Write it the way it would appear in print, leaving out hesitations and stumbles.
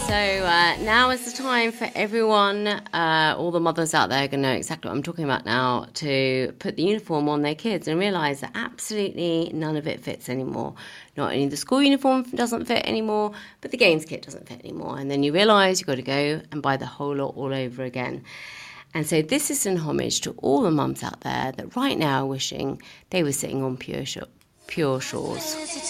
So now is the time for everyone, all the mothers out there are going to know exactly what I'm talking about now, to put the uniform on their kids and realise that absolutely none of it fits anymore. Not only the school uniform doesn't fit anymore, but the games kit doesn't fit anymore. And then you realise you've got to go and buy the whole lot all over again. And so this is an homage to all the mums out there that right now are wishing they were sitting on Pure Shores.